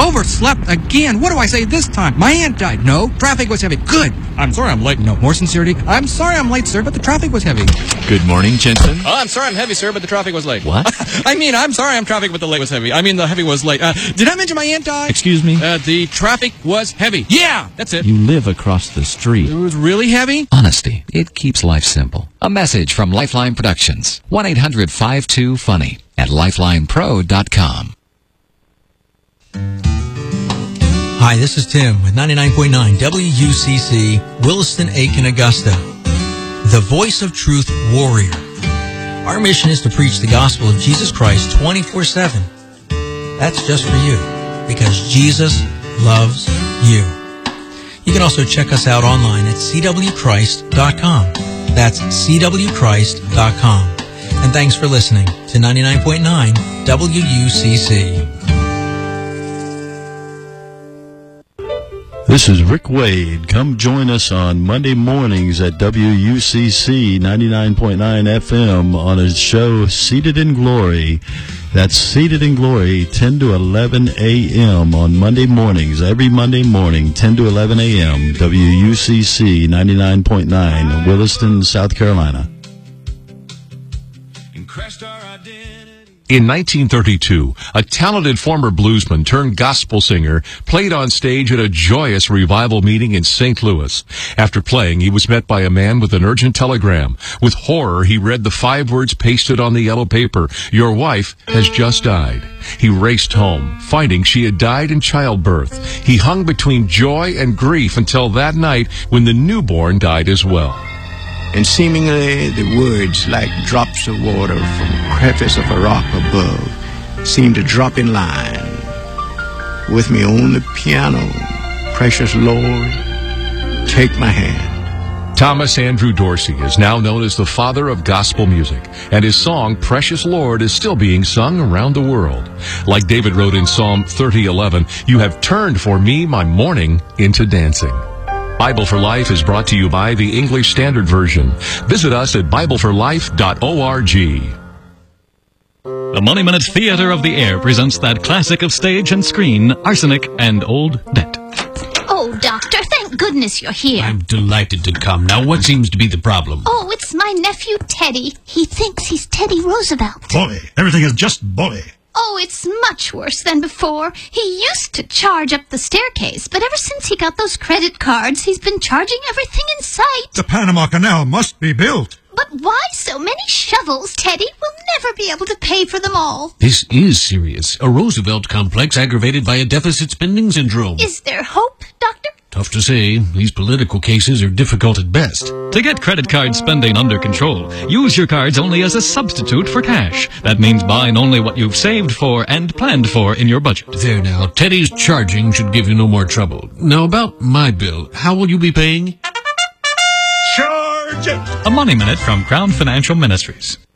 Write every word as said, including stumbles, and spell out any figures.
overslept again. What do I say this time? My aunt died. No. Traffic was heavy. Good. I'm sorry I'm late. No. More sincerity. I'm sorry I'm late, sir, but the traffic was heavy. Good morning, Jensen. Oh, I'm sorry I'm heavy, sir, but the traffic was late. What? I mean, I'm sorry I'm traffic, but the late was heavy. I mean, the heavy was late. Uh, did I mention my aunt died? Excuse me? Uh, the traffic was heavy. Yeah, that's it. You live across the street. It was really heavy? Honesty. It keeps life simple. A message from Lifeline Productions. one eight hundred five two funny at lifeline pro dot com. Hi, this is Tim with ninety-nine point nine W U C C, Williston, Aiken, Augusta. The Voice of Truth Warrior. Our mission is to preach the gospel of Jesus Christ twenty-four seven. That's just for you, because Jesus loves you. You can also check us out online at c w christ dot com. That's c w christ dot com. And thanks for listening to ninety-nine point nine W U C C. This is Rick Wade. Come join us on Monday mornings at W U C C ninety-nine point nine F M on a show Seated in Glory. That's Seated in Glory, ten to eleven a.m. on Monday mornings. Every Monday morning, ten to eleven a.m. W U C C ninety-nine point nine, Williston, South Carolina. In nineteen thirty-two, a talented former bluesman turned gospel singer played on stage at a joyous revival meeting in Saint Louis. After playing, he was met by a man with an urgent telegram. With horror, he read the five words pasted on the yellow paper: "Your wife has just died." He raced home, finding she had died in childbirth. He hung between joy and grief until that night when the newborn died as well. And seemingly the words, like drops of water from the crevice of a rock above, seemed to drop in line. With me on the piano, precious Lord, take my hand. Thomas Andrew Dorsey is now known as the father of gospel music, and his song, Precious Lord, is still being sung around the world. Like David wrote in Psalm thirty eleven, "You have turned for me my mourning into dancing." Bible for Life is brought to you by the English Standard Version. Visit us at bible for life dot org. The Money Minute Theater of the Air presents that classic of stage and screen, Arsenic and Old Debt. Oh, Doctor, thank goodness you're here. I'm delighted to come. Now, what seems to be the problem? Oh, it's my nephew, Teddy. He thinks he's Teddy Roosevelt. Bully. Everything is just bully. Oh, it's much worse than before. He used to charge up the staircase, but ever since he got those credit cards, he's been charging everything in sight. The Panama Canal must be built. But why so many shovels, Teddy? We'll never be able to pay for them all. This is serious. A Roosevelt complex aggravated by a deficit spending syndrome. Is there hope, Doctor? Tough to say. These political cases are difficult at best. To get credit card spending under control, use your cards only as a substitute for cash. That means buying only what you've saved for and planned for in your budget. There now, Teddy's charging should give you no more trouble. Now about my bill, how will you be paying? Charge it! A Money Minute from Crown Financial Ministries.